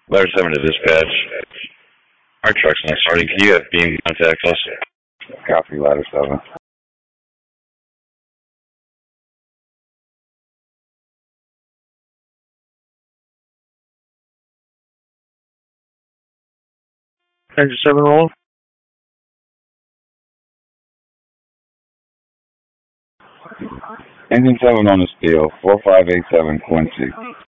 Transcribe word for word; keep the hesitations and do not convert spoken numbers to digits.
Ladder seven to dispatch. Our truck's not starting. Can you have Beam contact us? Copy, ladder seven. Engine seven roll. Engine seven on the steel, four five eight seven Quincy.